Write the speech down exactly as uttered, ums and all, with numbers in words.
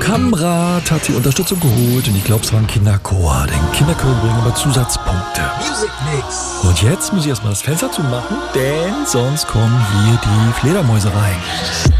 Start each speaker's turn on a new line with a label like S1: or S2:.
S1: Kamrat hat die Unterstützung geholt und ich glaube, es war ein Kinderchor. Denn Kinderchöre bringen aber Zusatzpunkte.
S2: Music Mix.
S1: Und jetzt muss ich erstmal das Fenster zumachen, denn sonst kommen hier die Fledermäuse rein.